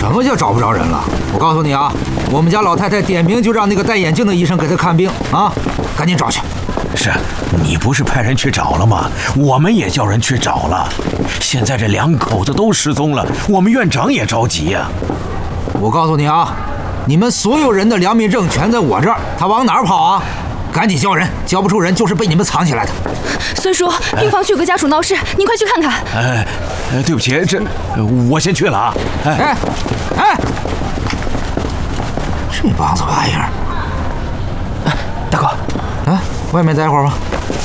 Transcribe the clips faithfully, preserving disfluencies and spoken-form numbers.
什么叫找不着人了？我告诉你啊，我们家老太太点名就让那个戴眼镜的医生给她看病啊，赶紧找去。 是，你不是派人去找了吗？我们也叫人去找了。现在这两口子都失踪了，我们院长也着急呀、啊。 我告诉你啊，你们所有人的良民证全在我这儿，他往哪儿跑啊？赶紧叫人，交不出人就是被你们藏起来的。 孙叔，病房区有个家属闹事，您快去看看。 哎，对不起，这我先去了啊。哎哎哎，这帮子玩意儿！ 哎，大哥， 啊，外面待会儿吧。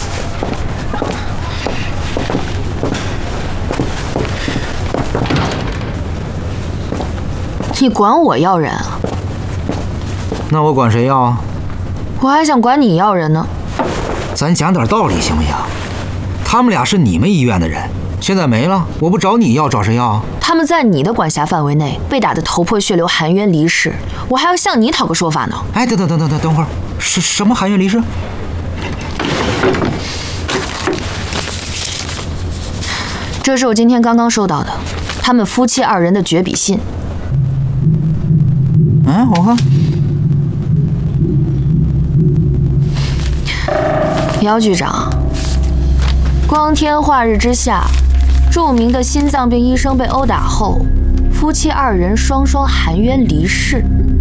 你管我要人啊？ 那我管谁要啊？ 我还想管你要人呢。 咱讲点道理行不行？他们俩是你们医院的人，现在没了，我不找你要，找谁要啊？ 他们在你的管辖范围内被打得头破血流，含冤离世，我还要向你讨个说法呢。 哎，等等等等等，等会儿，是什么含冤离世？ 这是我今天刚刚收到的，他们夫妻二人的绝笔信。 嗯，我看。 姚局长，光天化日之下，著名的心脏病医生被殴打后，夫妻二人双双含冤离世。